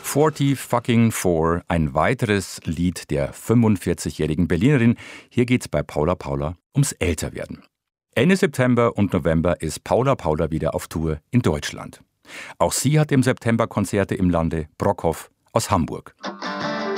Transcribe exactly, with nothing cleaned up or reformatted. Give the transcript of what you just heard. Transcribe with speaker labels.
Speaker 1: vierzig fucking four, ein weiteres Lied der fünfundvierzigjährigen Berlinerin. Hier geht's bei Paula Paula ums Älterwerden. Ende September und November ist Paula Paula wieder auf Tour in Deutschland. Auch sie hat im September Konzerte im Lande. Brockhoff aus Hamburg.